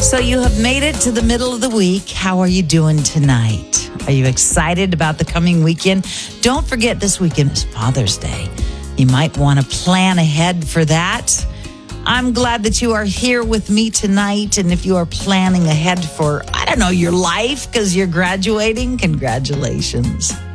So you have made it to the middle of the week. How are you doing tonight? Are you excited about the coming weekend? Don't forget this weekend is Father's Day. You might want to plan ahead for that. I'm glad that you are here with me tonight. And if you are planning ahead for, your life because you're graduating, congratulations.